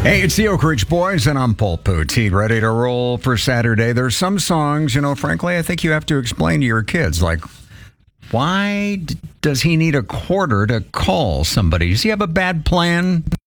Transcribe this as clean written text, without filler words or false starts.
Hey, it's the Oak Ridge Boys, and I'm Paul Poteet, ready to roll for Saturday. There's some songs, frankly, I think you have to explain to your kids, like, why does he need a quarter to call somebody? Does he have a bad plan?